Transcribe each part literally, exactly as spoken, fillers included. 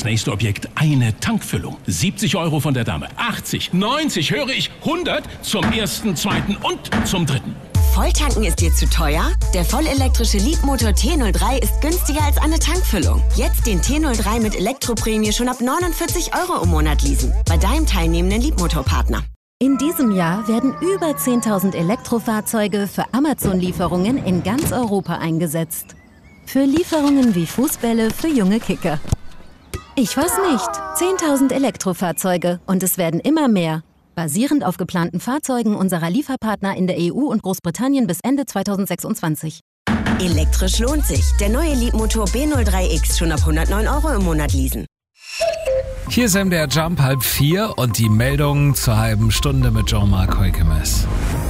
das nächste Objekt eine Tankfüllung. siebzig Euro von der Dame. achtzig, neunzig, höre ich, hundert zum ersten, zweiten und zum dritten. Volltanken ist dir zu teuer? Der vollelektrische Leapmotor T null drei ist günstiger als eine Tankfüllung. Jetzt den T null drei mit Elektroprämie schon ab neunundvierzig Euro im Monat leasen. Bei deinem teilnehmenden Leapmotor-Partner. In diesem Jahr werden über zehntausend Elektrofahrzeuge für Amazon-Lieferungen in ganz Europa eingesetzt. Für Lieferungen wie Fußbälle für junge Kicker. Ich weiß nicht. zehntausend Elektrofahrzeuge und es werden immer mehr. Basierend auf geplanten Fahrzeugen unserer Lieferpartner in der E U und Großbritannien bis Ende zweitausendsechsundzwanzig. Elektrisch lohnt sich. Der neue Leapmotor B null drei X schon ab hundertneun Euro im Monat leasen. Hier ist M D R Jump halb vier und die Meldungen zur halben Stunde mit Jean-Marc Heukemes.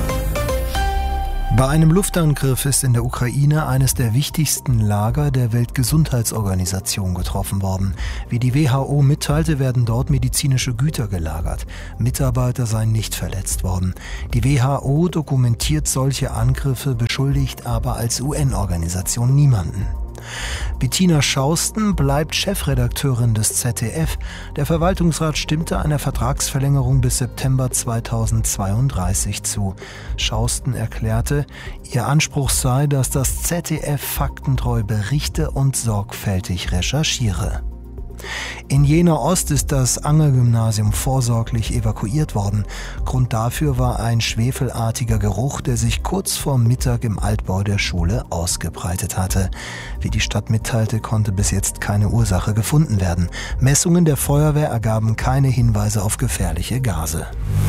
Bei einem Luftangriff ist in der Ukraine eines der wichtigsten Lager der Weltgesundheitsorganisation getroffen worden. Wie die W H O mitteilte, werden dort medizinische Güter gelagert. Mitarbeiter seien nicht verletzt worden. Die W H O dokumentiert solche Angriffe, beschuldigt aber als U N-Organisation niemanden. Bettina Schausten bleibt Chefredakteurin des Z D F. Der Verwaltungsrat stimmte einer Vertragsverlängerung bis September zweitausendzweiunddreißig zu. Schausten erklärte, ihr Anspruch sei, dass das Z D F faktentreu berichte und sorgfältig recherchiere. In Jena Ost ist das Anger-Gymnasium vorsorglich evakuiert worden. Grund dafür war ein schwefelartiger Geruch, der sich kurz vor Mittag im Altbau der Schule ausgebreitet hatte. Wie die Stadt mitteilte, konnte bis jetzt keine Ursache gefunden werden. Messungen der Feuerwehr ergaben keine Hinweise auf gefährliche Gase.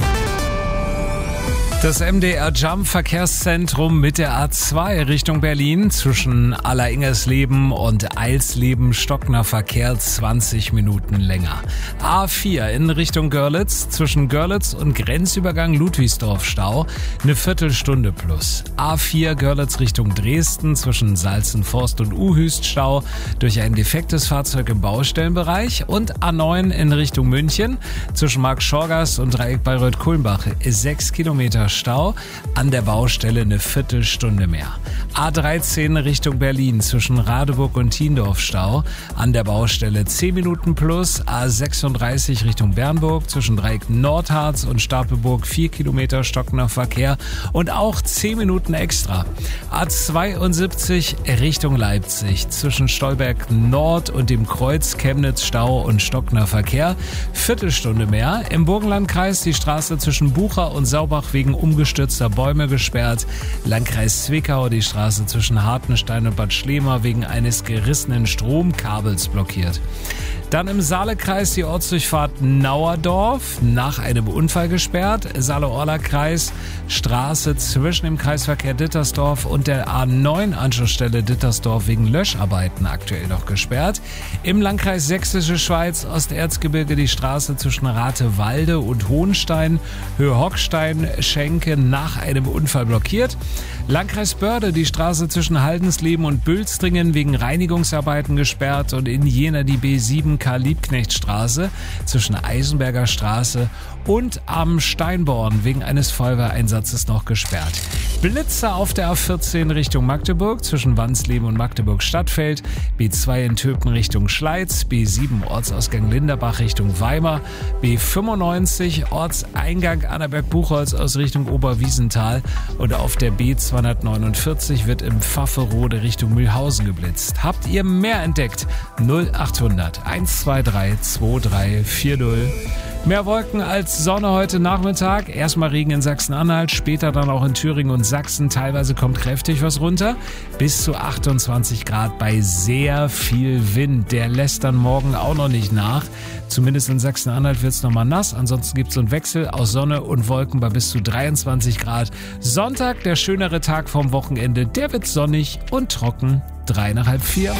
Das M D R Jump Verkehrszentrum mit der A zwei Richtung Berlin zwischen Alleringgersleben und Eilsleben stockender Verkehr zwanzig Minuten länger. A vier in Richtung Görlitz zwischen Görlitz und Grenzübergang Ludwigsdorf Stau eine Viertelstunde plus. A vier Görlitz Richtung Dresden zwischen Salzenforst und Uhüst Stau durch ein defektes Fahrzeug im Baustellenbereich und A neun in Richtung München zwischen Marktschorgast und Dreieck Bayreuth-Kulmbach sechs Kilometer Stau, an der Baustelle eine Viertelstunde mehr. A dreizehn Richtung Berlin zwischen Radeburg und Tiendorf Stau, an der Baustelle zehn Minuten plus. A sechsunddreißig Richtung Bernburg zwischen Dreieck Nordharz und Stapelburg vier Kilometer stockender Verkehr und auch zehn Minuten extra. A zweiundsiebzig Richtung Leipzig zwischen Stolberg Nord und dem Kreuz Chemnitz Stau und stockender Verkehr, Viertelstunde mehr. Im Burgenlandkreis die Straße zwischen Bucha und Saubach wegen umgestürzter Bäume gesperrt. Landkreis Zwickau die Straße zwischen Hartenstein und Bad Schlema wegen eines gerissenen Stromkabels blockiert. Dann im Saalekreis die Ortsdurchfahrt Nauerdorf nach einem Unfall gesperrt. Saale-Orla-Kreis Straße zwischen dem Kreisverkehr Dittersdorf und der A neun Anschlussstelle Dittersdorf wegen Löscharbeiten aktuell noch gesperrt. Im Landkreis Sächsische Schweiz Osterzgebirge die Straße zwischen Ratewalde und Hohenstein, Höhe Hockstein, Schenke nach einem Unfall blockiert. Landkreis Börde die Straße zwischen Haldensleben und Bülstringen wegen Reinigungsarbeiten gesperrt und in Jena die B sieben Karl-Liebknecht-Straße zwischen Eisenberger Straße und am Steinborn wegen eines Feuerwehreinsatzes noch gesperrt. Blitzer auf der A vierzehn Richtung Magdeburg zwischen Wansleben und Magdeburg-Stadtfeld, B zwei in Töpen Richtung Schleiz, B sieben Ortsausgang Linderbach Richtung Weimar, B fünfundneunzig Ortseingang Annaberg-Buchholz aus Richtung Oberwiesenthal und auf der B zweihundertneunundvierzig wird im Pfafferode Richtung Mühlhausen geblitzt. Habt ihr mehr entdeckt? null achthundert eins zwei drei zwei drei vier null. Mehr Wolken als Sonne heute Nachmittag. Erstmal Regen in Sachsen-Anhalt, später dann auch in Thüringen und Sachsen. Teilweise kommt kräftig was runter. Bis zu achtundzwanzig Grad bei sehr viel Wind. Der lässt dann morgen auch noch nicht nach. Zumindest in Sachsen-Anhalt wird es nochmal nass. Ansonsten gibt es so einen Wechsel aus Sonne und Wolken bei bis zu dreiundzwanzig Grad. Sonntag, der schönere Tag vom Wochenende. Der wird sonnig und trocken. Drei nach halb vier.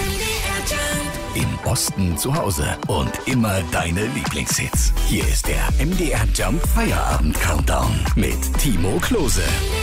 Im Osten zu Hause und immer deine Lieblingshits. Hier ist der M D R Jump Feierabend Countdown mit Timo Klose.